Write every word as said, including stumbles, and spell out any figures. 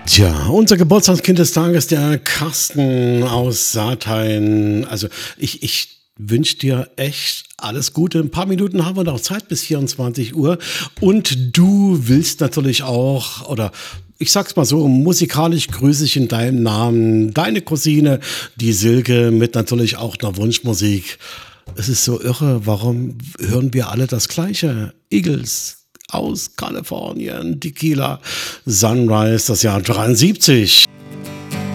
Tja, unser Geburtstagskind des Tages, der Carsten aus Saarthein. Also ich, ich wünsche dir echt alles Gute. Ein paar Minuten haben wir noch Zeit bis vierundzwanzig Uhr. Und du willst natürlich auch, oder ich sag's mal so, musikalisch grüße ich in deinem Namen deine Cousine, die Silke, mit natürlich auch einer Wunschmusik. Es ist so irre, warum hören wir alle das Gleiche? Eagles aus Kalifornien, Tequila, Sunrise, das Jahr dreiundsiebzig.